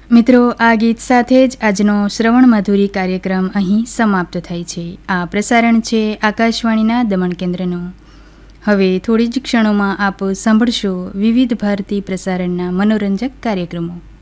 મિત્રો, આ ગીત સાથે જ આજનો શ્રવણ મધુરી કાર્યક્રમ અહીં સમાપ્ત થાય છે. આ પ્રસારણ છે આકાશવાણીના દમણ કેન્દ્રનું. હવે થોડી જ ક્ષણોમાં આપ સાંભળશો વિવિધ ભારતી પ્રસારણના મનોરંજક કાર્યક્રમો.